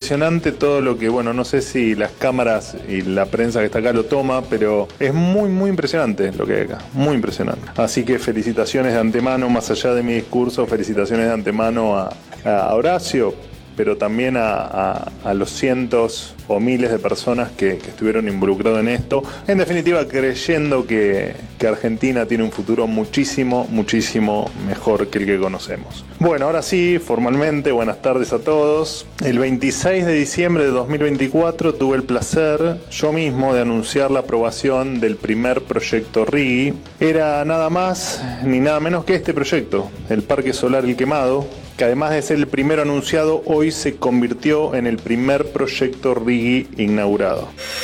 impresionante todo lo que, bueno, no sé si las cámaras y la prensa que está acá lo toma, pero es muy impresionante lo que hay acá, muy impresionante. Así que felicitaciones de antemano, más allá de mi discurso, felicitaciones de antemano a Horacio, pero también a los cientos o miles de personas que estuvieron involucrados en esto, en definitiva creyendo que Argentina tiene un futuro muchísimo mejor que el que conocemos. Bueno, ahora sí, formalmente, buenas tardes a todos. El 26 de diciembre de 2024 tuve el placer yo mismo de anunciar la aprobación del primer proyecto RIGI. Era nada más ni nada menos que este proyecto, el Parque Solar El Quemado, que además de ser el primero anunciado, hoy se convirtió en el primer proyecto RIGI inaugurado.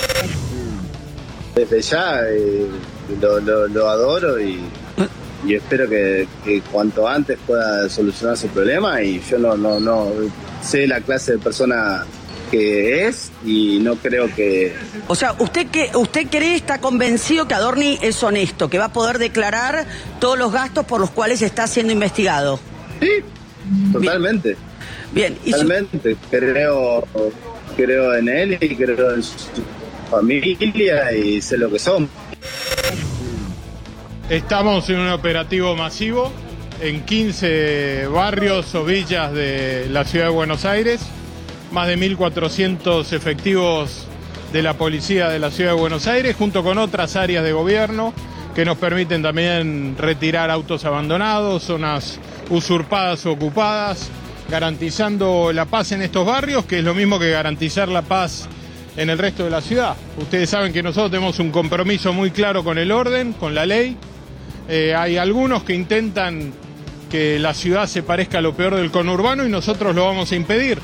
Desde ya lo adoro y espero que cuanto antes pueda solucionar su problema, y yo no sé la clase de persona que es y no creo que... O sea, ¿usted cree, está convencido que Adorni es honesto, que va a poder declarar todos los gastos por los cuales está siendo investigado? Sí. Totalmente. Bien. Totalmente. Creo en él y creo en su familia y sé lo que son. Estamos en un operativo masivo en 15 barrios o villas de la ciudad de Buenos Aires, más de 1.400 efectivos de la policía de la ciudad de Buenos Aires, junto con otras áreas de gobierno que nos permiten también retirar autos abandonados, zonas usurpadas o ocupadas, garantizando la paz en estos barrios, que es lo mismo que garantizar la paz en el resto de la ciudad. Ustedes saben que nosotros tenemos un compromiso muy claro con el orden, con la ley. Hay algunos que intentan que la ciudad se parezca a lo peor del conurbano y nosotros lo vamos a impedir.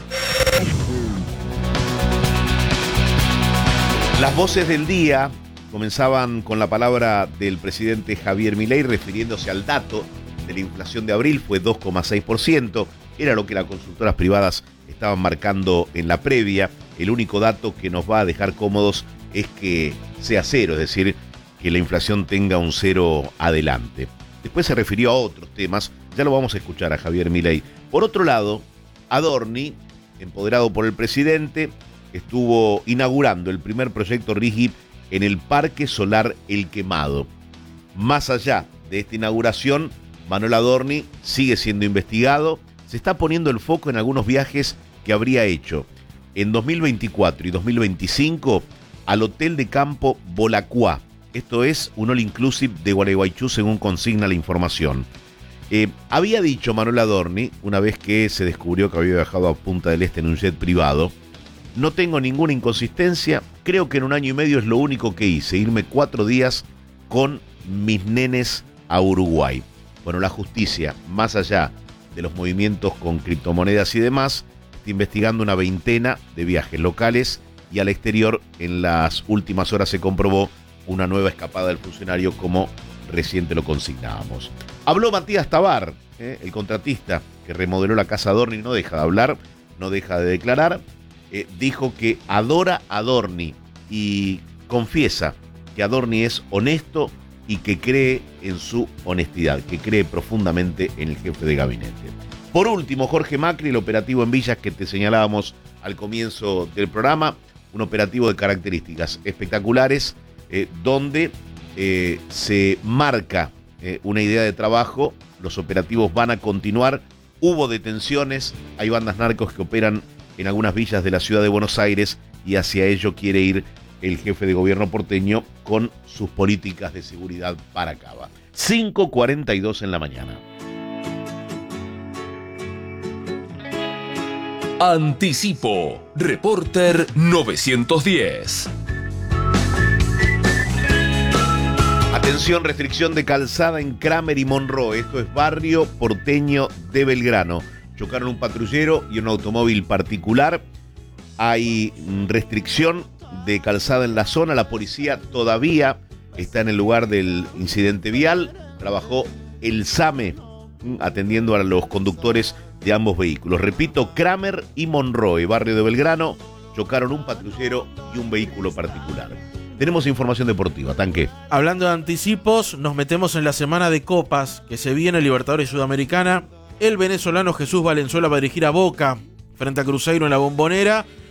Las voces del día comenzaban con la palabra del presidente Javier Milei refiriéndose al dato de la inflación de abril, fue 2,6%, era lo que las consultoras privadas estaban marcando en la previa. El único dato que nos va a dejar cómodos es que sea cero, es decir, que la inflación tenga un cero adelante. Después se refirió a otros temas, ya lo vamos a escuchar a Javier Milei. Por otro lado, Adorni, empoderado por el presidente, estuvo inaugurando el primer proyecto RIGI en el Parque Solar El Quemado. Más allá de esta inauguración, Manuel Adorni sigue siendo investigado. Se está poniendo el foco en algunos viajes que habría hecho en 2024 y 2025 al hotel de campo Bolacuá. Esto es un all inclusive de Gualeguaychú, según consigna la información. Había dicho Manuel Adorni, una vez que se descubrió que había viajado a Punta del Este en un jet privado: no tengo ninguna inconsistencia, creo que en 1 año y medio es lo único que hice, irme 4 días con mis nenes a Uruguay. Bueno, la justicia, más allá de los movimientos con criptomonedas y demás, está investigando una veintena de viajes locales y al exterior. En las últimas horas se comprobó una nueva escapada del funcionario, como reciente lo consignábamos. Habló Matías Tabar, el contratista que remodeló la casa Adorni, no deja de hablar, no deja de declarar. Dijo que adora a Adorni y confiesa que Adorni es honesto y que cree en su honestidad, que cree profundamente en el jefe de gabinete. Por último, Jorge Macri, el operativo en Villas que te señalábamos al comienzo del programa, un operativo de características espectaculares, donde se marca una idea de trabajo. Los operativos van a continuar. Hubo detenciones, hay bandas narcos que operan en algunas villas de la ciudad de Buenos Aires y hacia ello quiere ir el jefe de gobierno porteño con sus políticas de seguridad para Cava. 5:42 en la mañana. Anticipo, Reporter 910. Atención, restricción de calzada en Kramer y Monroe. Esto es barrio porteño de Belgrano. Chocaron un patrullero y un automóvil particular. Hay restricción de calzada en la zona. La policía todavía está en el lugar del incidente vial. Trabajó el SAME atendiendo a los conductores de ambos vehículos. Repito, Kramer y Monroe, barrio de Belgrano, chocaron un patrullero y un vehículo particular. Tenemos información deportiva, Tanque. Hablando de anticipos, nos metemos en la semana de copas que se viene, Libertadores Sudamericana. El venezolano Jesús Valenzuela va a dirigir a Boca frente a Cruzeiro en la Bombonera.